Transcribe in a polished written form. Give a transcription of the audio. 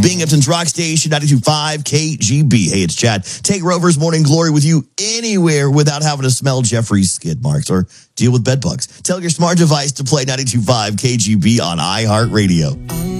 Binghamton's Rock Station, 92.5 KGB. Hey, it's Chad. Take Rover's Morning Glory with you anywhere without having to smell Jeffrey's skid marks or deal with bed bugs. Tell your smart device to play 92.5 KGB on iHeartRadio.